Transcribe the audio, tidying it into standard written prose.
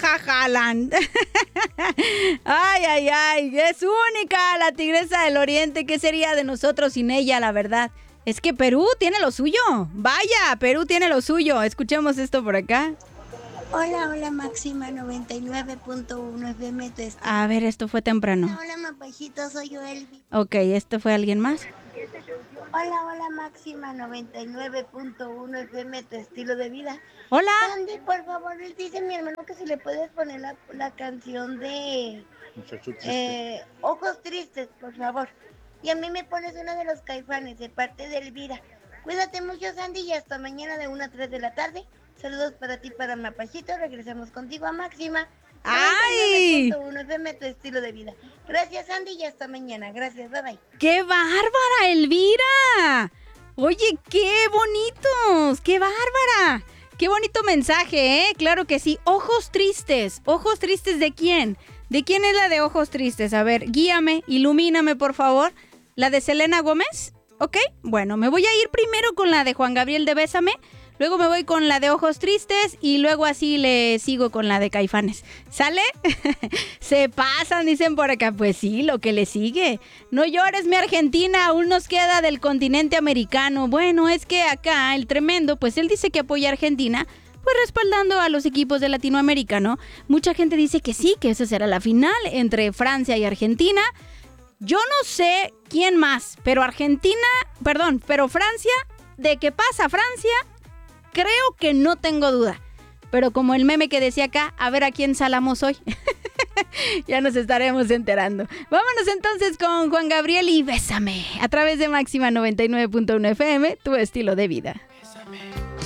Haaland. Ay, es única la tigresa del oriente. ¿Qué sería de nosotros sin ella, la verdad? Es que Perú tiene lo suyo. Vaya, Perú tiene lo suyo. Escuchemos esto por acá. Hola, Máxima 99.1 FM. A ver, esto fue temprano. Hola, Mapajito, soy yo, Elvi. Ok, ¿esto fue alguien más? Hola, Máxima 99.1 FM, tu estilo de vida. Hola. Sandy, por favor, dice mi hermano que si le puedes poner la canción de Ojos Tristes, por favor. Y a mí me pones una de los Caifanes, de parte de Elvira. Cuídate mucho, Sandy, y hasta mañana de 1 a 3 de la tarde. Saludos para ti, para Mapachito. Regresamos contigo a Máxima. ¡Ay! 99.1 FM, tu estilo de vida. Gracias, Andy, y hasta mañana. Gracias, bye. ¡Qué bárbara, Elvira! Oye, qué bonitos, qué bárbara. Qué bonito mensaje, ¿eh? Claro que sí. Ojos tristes. ¿Ojos tristes de quién? ¿De quién es la de ojos tristes? A ver, guíame, ilumíname, por favor. ¿La de Selena Gómez? ¿Ok? Bueno, me voy a ir primero con la de Juan Gabriel de Bésame. Luego me voy con la de Ojos Tristes y luego así le sigo con la de Caifanes. ¿Sale? Se pasan, dicen por acá. Pues sí, lo que le sigue. No llores, mi Argentina, aún nos queda del continente americano. Bueno, es que acá el tremendo, pues él dice que apoya a Argentina, pues respaldando a los equipos de Latinoamérica, ¿no? Mucha gente dice que sí, que esa será la final entre Francia y Argentina. Yo no sé quién más, pero Francia, de que pasa Francia, creo que no tengo duda. Pero como el meme que decía acá, a ver a quién salamos hoy. Ya nos estaremos enterando. Vámonos entonces con Juan Gabriel y Bésame. A través de Máxima 99.1 FM, tu estilo de vida. Bésame.